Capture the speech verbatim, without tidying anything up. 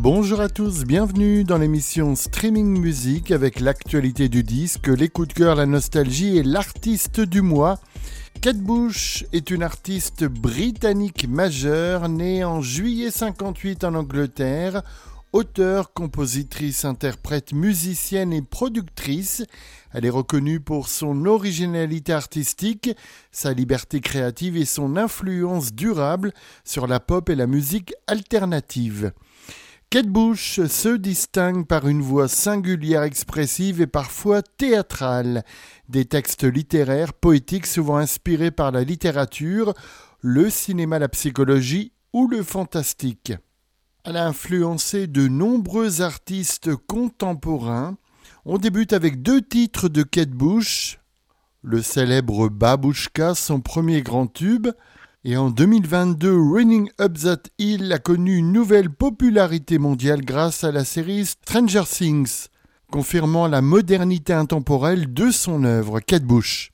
Bonjour à tous, bienvenue dans l'émission Streaming Music avec l'actualité du disque, les coups de cœur, la nostalgie et l'artiste du mois. Kate Bush est une artiste britannique majeure, née en juillet cinquante-huit en Angleterre. Auteure, compositrice, interprète, musicienne et productrice, elle est reconnue pour son originalité artistique, sa liberté créative et son influence durable sur la pop et la musique alternative. Kate Bush se distingue par une voix singulière, expressive et parfois théâtrale. Des textes littéraires, poétiques, souvent inspirés par la littérature, le cinéma, la psychologie ou le fantastique. Elle a influencé de nombreux artistes contemporains. On débute avec deux titres de Kate Bush. Le célèbre Babouchka, son premier grand tube. Et en deux mille vingt-deux, Running Up That Hill a connu une nouvelle popularité mondiale grâce à la série Stranger Things, confirmant la modernité intemporelle de son œuvre, Kate Bush.